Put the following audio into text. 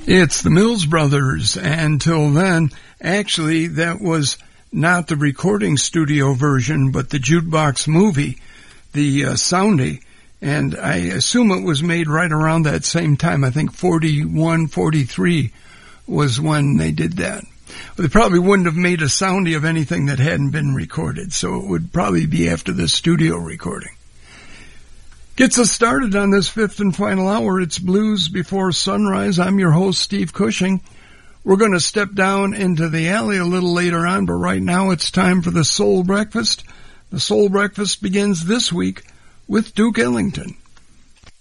It's the Mills Brothers, and till then, actually, that was not the recording studio version, but the jukebox movie, the Soundy, and I assume it was made right around that same time. I think 41, 43 was when they did that. They probably wouldn't have made a Soundy of anything that hadn't been recorded, so it would probably be after the studio recording. Gets us started on this fifth and final hour. It's Blues Before Sunrise. I'm your host, Steve Cushing. We're going to step down into the alley a little later on, but right now it's time for the Soul Breakfast. The Soul Breakfast begins this week with Duke Ellington.